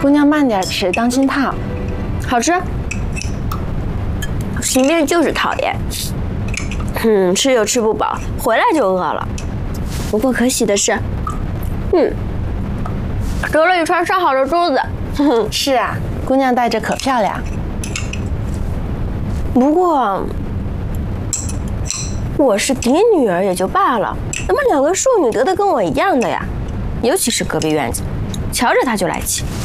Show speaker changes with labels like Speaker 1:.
Speaker 1: 姑娘慢点吃，当心烫。好吃。
Speaker 2: 行病就是讨厌。吃又吃不饱，回来就饿了。不过可喜的是，得了一串上好的珠子。
Speaker 1: 是啊，姑娘戴着可漂亮。
Speaker 2: 不过我是嫡女儿也就罢了，怎么2个庶女得的跟我一样的呀？尤其是隔壁院子，瞧着她就来气。